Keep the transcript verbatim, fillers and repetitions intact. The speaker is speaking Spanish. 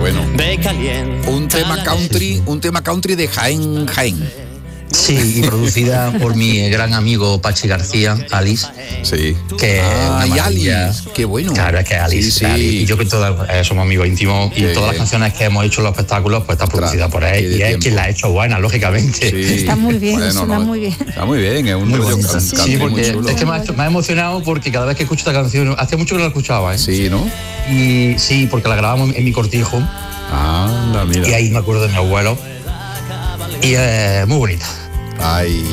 bueno. Un tema country, un tema country de Jaén, Jaén. Sí, y producida por mi gran amigo Pachi García, Alice. Sí. Que ah, y Alice, qué bueno. Claro, es que Alice, sí, sí. Alice. Y yo que todas eh, somos amigos íntimos y qué todas bien. Las canciones que hemos hecho en los espectáculos pues está producida por él y es tiempo. Quien la ha hecho buena, lógicamente. Sí. Está muy bien, bueno, suena no, muy bien. Está muy bien, es un muy rollo can, sí, sí, porque muy chulo. Es que me ha, me ha emocionado porque cada vez que escucho esta canción, hace mucho que no la escuchaba, ¿eh? Sí, ¿no? Y sí, porque la grabamos en mi cortijo. Ah, mira. Y ahí me acuerdo de mi abuelo. Y es eh, muy bonita. Ay.